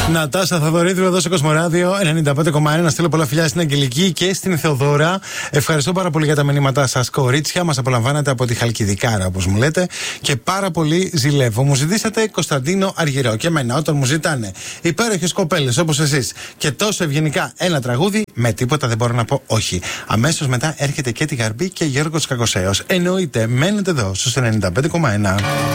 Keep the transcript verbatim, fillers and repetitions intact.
Νατάσα Θοδωρίδου εδώ στο Κοσμοράδιο ενενήντα πέντε κόμμα ένα. Να στείλω πολλά φιλιά στην Αγγελική και στην Θεοδώρα. Ευχαριστώ πάρα πολύ για τα μηνύματά σας, κορίτσια. Μας απολαμβάνετε από τη Χαλκιδικάρα, όπως μου λέτε. Και πάρα πολύ ζηλεύω. Μου ζητήσατε Κωνσταντίνο Αργυρό. Και εμένα, όταν μου ζητάνε υπέροχες κοπέλες όπως εσείς και τόσο ευγενικά ένα τραγούδι, με τίποτα δεν μπορώ να πω όχι. Αμέσως μετά έρχεται και τη Γαρμπή και Γιώργος Κακοσέος. Εννοείται, μένετε εδώ στους ενενήντα πέντε κόμμα ένα.